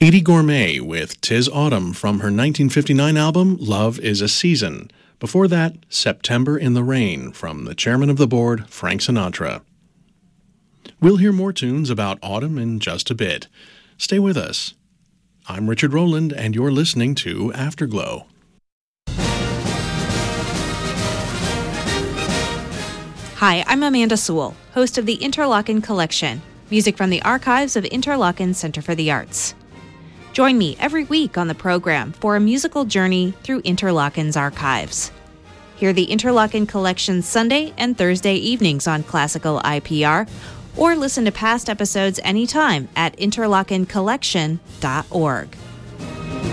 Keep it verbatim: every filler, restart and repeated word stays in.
Edie Gourmet with "'Tis Autumn" from her nineteen fifty-nine album Love is a Season. Before that, "September in the Rain" from the chairman of the board, Frank Sinatra. We'll hear more tunes about autumn in just a bit. Stay with us. I'm Richard Rowland, and you're listening to Afterglow. Hi, I'm Amanda Sewell, host of the Interlochen Collection, music from the archives of Interlochen Center for the Arts. Join me every week on the program for a musical journey through Interlochen's archives. Hear the Interlochen Collection Sunday and Thursday evenings on Classical I P R, or listen to past episodes anytime at interlochen collection dot org.